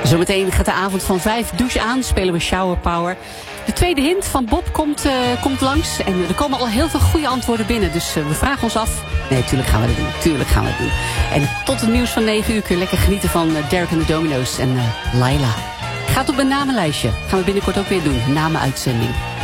Zometeen gaat de avond van 5 douche aan. Spelen we Shower Power. De tweede hint van Bob komt langs. En er komen al heel veel goede antwoorden binnen. Dus we vragen ons af. Nee, tuurlijk gaan we dat doen. Tuurlijk gaan we het doen. En tot het nieuws van 9 uur kun je lekker genieten van Derek en de Domino's en Laila. Gaat op een namenlijstje. Gaan we binnenkort ook weer doen. Namenuitzending.